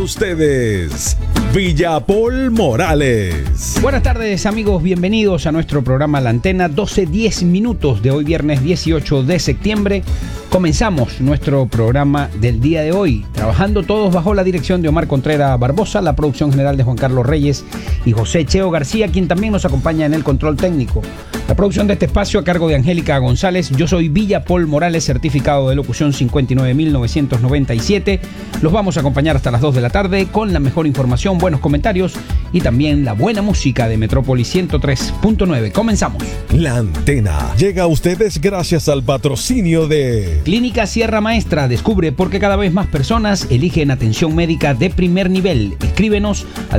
ustedes, Villapol Morales. Buenas tardes, amigos, bienvenidos a nuestro programa La Antena, 12:10 minutos de hoy viernes 18 de septiembre. Comenzamos nuestro programa del día de hoy, trabajando todos bajo la dirección de Omar Contreras Barbosa, la producción general de Juan Carlos Reyes y José Cheo García, quien también nos acompaña en el control técnico. La producción de este espacio a cargo de Angélica González. Yo soy Villapol Morales, certificado de locución 59997. Los vamos a acompañar hasta las 2 de la tarde con la mejor información, buenos comentarios y también la buena música de Metrópolis 103.9. Comenzamos. La Antena llega a ustedes gracias al patrocinio de Clínica Sierra Maestra. Descubre por qué cada vez más personas eligen atención médica de primer nivel. Escríbenos al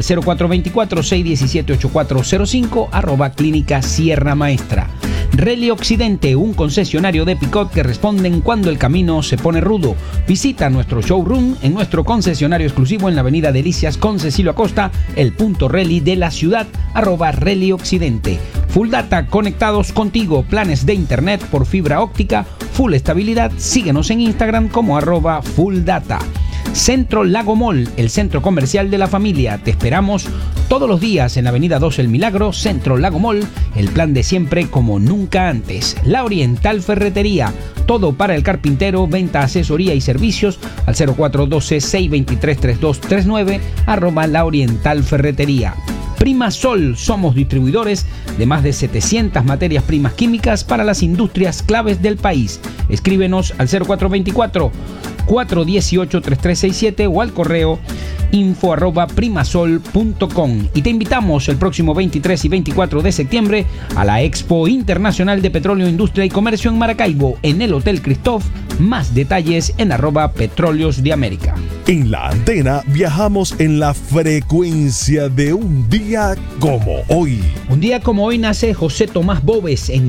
0424-617-8405 @Clínica Sierra Maestra. Rally Occidente, un concesionario de Picot que responden cuando el camino se pone rudo. Visita nuestro showroom en nuestro concesionario exclusivo en la avenida Delicias con Cecilio Acosta, el punto rally de la ciudad, @Rally Occidente. Full Data, conectados contigo, planes de internet por fibra óptica, full estabilidad. Síguenos en Instagram como @Full Data. Centro Lago Mall, el centro comercial de la familia. Te esperamos todos los días en la avenida 2 El Milagro, Centro Lago Mall, el plan de siempre como nunca antes. La Oriental Ferretería, todo para el carpintero, venta, asesoría y servicios al 0412-623-3239, @La Oriental Ferretería. Prima Sol, somos distribuidores de más de 700 materias primas químicas para las industrias claves del país. Escríbenos al 0424-418-3367 o al correo info@primasol.com. Y te invitamos el próximo 23 y 24 de septiembre a la Expo Internacional de Petróleo, Industria y Comercio en Maracaibo, en el Hotel Christoph. Más detalles en @Petróleos de América. En La Antena viajamos en la frecuencia de un día como hoy. Un día como hoy nace José Tomás Boves en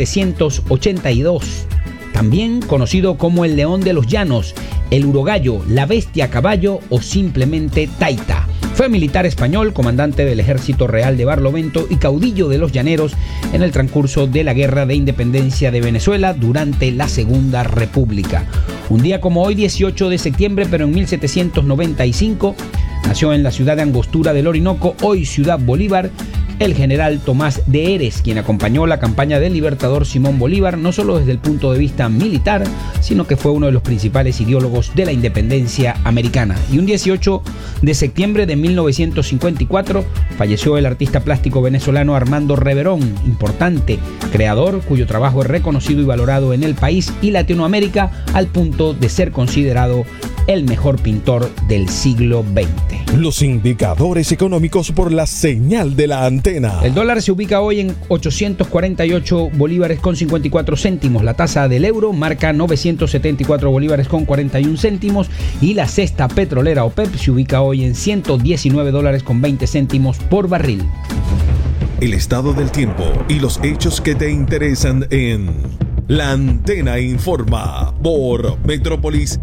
1782. También conocido como el León de los Llanos, el Urogallo, la Bestia a Caballo o simplemente Taita. Fue militar español, comandante del Ejército Real de Barlovento y caudillo de los llaneros en el transcurso de la Guerra de Independencia de Venezuela durante la Segunda República. Un día como hoy, 18 de septiembre, pero en 1795, nació en la ciudad de Angostura del Orinoco, hoy Ciudad Bolívar, el general Tomás de Heres, quien acompañó la campaña del libertador Simón Bolívar, no solo desde el punto de vista militar, sino que fue uno de los principales ideólogos de la independencia americana. Y un 18 de septiembre de 1954 falleció el artista plástico venezolano Armando Reverón, importante creador cuyo trabajo es reconocido y valorado en el país y Latinoamérica al punto de ser considerado el mejor pintor del siglo XX. Los indicadores económicos por la señal de La Antena. El dólar se ubica hoy en 848 bolívares con 54 céntimos. La tasa del euro marca 974 bolívares con 41 céntimos. Y la cesta petrolera OPEP se ubica hoy en 119 dólares con 20 céntimos por barril. El estado del tiempo y los hechos que te interesan en La Antena Informa por Metrópolis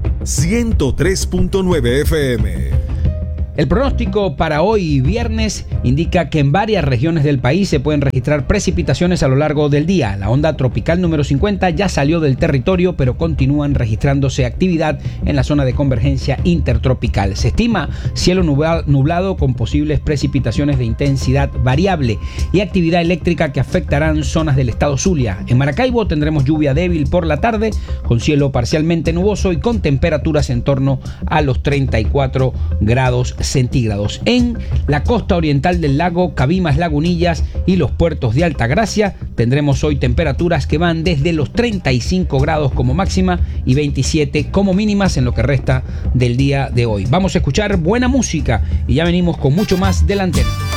103.9 FM. El pronóstico para hoy viernes indica que en varias regiones del país se pueden registrar precipitaciones a lo largo del día. La onda tropical número 50 ya salió del territorio, pero continúan registrándose actividad en la zona de convergencia intertropical. Se estima cielo nublado con posibles precipitaciones de intensidad variable y actividad eléctrica que afectarán zonas del estado Zulia. En Maracaibo tendremos lluvia débil por la tarde, con cielo parcialmente nuboso y con temperaturas en torno a los 34 grados centígrados. En la costa oriental del lago, Cabimas, Lagunillas y los puertos de Altagracia tendremos hoy temperaturas que van desde los 35 grados como máxima y 27 como mínimas en lo que resta del día de hoy. Vamos a escuchar buena música y ya venimos con mucho más de La Antena.